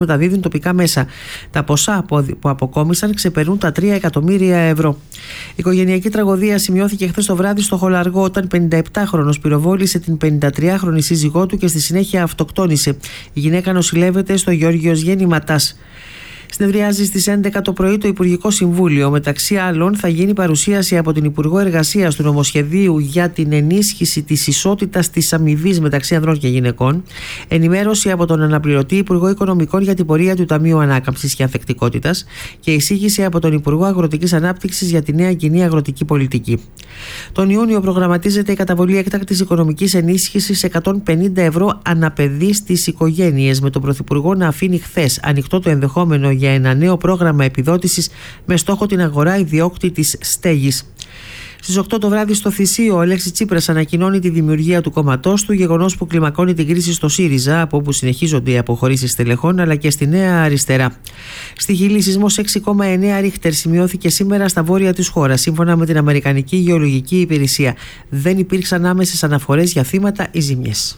μεταδίδουν τοπικά μέσα. Τα ποσά που αποκόμισαν ξεπερνούν τα 3 εκατομμύρια ευρώ. Η οικογενειακή τραγωδία σημειώθηκε χθες το βράδυ στο Χολαργό, όταν 57χρονος πυροβόλησε την 53χρονη σύζυγό του και στη συνέχεια αυτοκτόνησε. Η γυναίκα νοσηλεύεται στο Γεώργιος Γεννηματάς. Συνεδριάζει στις 11 το πρωί το Υπουργικό Συμβούλιο. Μεταξύ άλλων, θα γίνει παρουσίαση από την Υπουργό Εργασίας του νομοσχεδίου για την ενίσχυση της ισότητας της αμοιβής μεταξύ ανδρών και γυναικών, ενημέρωση από τον αναπληρωτή Υπουργό Οικονομικών για την πορεία του Ταμείου Ανάκαμψης και Ανθεκτικότητας και εισήγηση από τον Υπουργό Αγροτικής Ανάπτυξης για τη νέα κοινή αγροτική πολιτική. Τον Ιούνιο προγραμματίζεται η καταβολή έκτακτης οικονομικής ενίσχυσης 150 ευρώ αναπαιδί στις οικογένειες, με τον Πρωθυπουργό να αφήνει χθες ανοιχτό το ενδεχόμενο για ένα νέο πρόγραμμα επιδότησης με στόχο την αγορά ιδιόκτητης στέγης. Στις 8 το βράδυ στο Θησίο, ο Αλέξης Τσίπρας ανακοινώνει τη δημιουργία του κόμματός του, γεγονός που κλιμακώνει την κρίση στο ΣΥΡΙΖΑ, από όπου συνεχίζονται οι αποχωρήσεις στελεχών, αλλά και στη Νέα Αριστερά. Στη Χιλή, σεισμός 6,9 ρίχτερ σημειώθηκε σήμερα στα βόρεια της χώρας, σύμφωνα με την Αμερικανική Γεωλογική Υπηρεσία. Δεν υπήρξαν άμεσες αναφορές για θύματα ή ζημιές.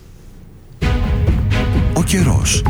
Ο καιρός.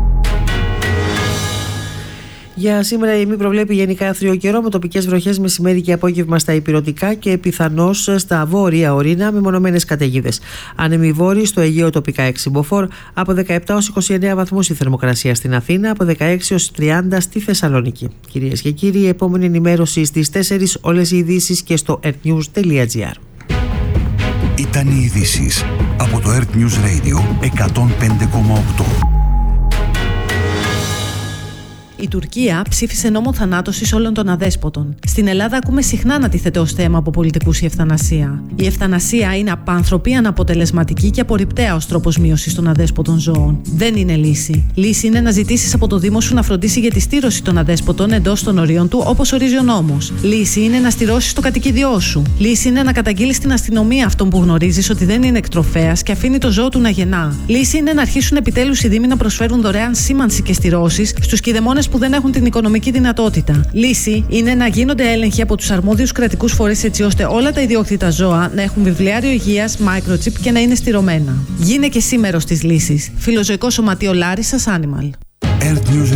Για σήμερα η ΕΜΗ προβλέπει γενικά άθριο καιρό, με τοπικές βροχές μεσημέρι και απόγευμα στα ηπειρωτικά και πιθανώς στα βόρεια ορεινά με μονομένες καταιγίδες. Άνεμοι βόρειοι στο Αιγαίο, τοπικά 6 μποφόρ, από 17 ως 29 βαθμούς η θερμοκρασία στην Αθήνα, από 16 ως 30 στη Θεσσαλονίκη. Κυρίες και κύριοι, η επόμενη ενημέρωση στις 4, όλες οι ειδήσεις και στο earthnews.gr. Ήταν οι ειδήσεις από το Earth News Radio 105,8. Η Τουρκία ψήφισε νόμο θανάτωσης όλων των αδέσποτων. Στην Ελλάδα ακούμε συχνά να τίθεται ως θέμα από πολιτικούς η ευθανασία. Η ευθανασία είναι απάνθρωπη, αναποτελεσματική και απορριπταία ως τρόπος μείωσης των αδέσποτων ζώων. Δεν είναι λύση. Λύση είναι να ζητήσεις από το Δήμο σου να φροντίσει για τη στήρωση των αδέσποτων εντός των ορίων του, όπως ορίζει ο νόμος. Λύση είναι να στηρώσεις το κατοικίδιό σου. Λύση είναι να καταγγείλεις στην αστυνομία αυτόν που γνωρίζεις ότι δεν είναι εκτροφέας και αφήνει το ζώο του να γεννά. Λύση είναι να αρχίσουν επιτέλους οι Δήμοι να προσφέρουν δωρεάν σήμανση και στηρώσεις στους κηδεμόνες που δεν έχουν την οικονομική δυνατότητα. Λύση είναι να γίνονται έλεγχοι από τους αρμόδιους κρατικούς φορείς, έτσι ώστε όλα τα ιδιόκτητα ζώα να έχουν βιβλιάριο υγείας, microchip και να είναι στηρωμένα. Γίνε και εσύ μέρος της λύσης. Φιλοζωικό Σωματείο Λάρισσας Animal.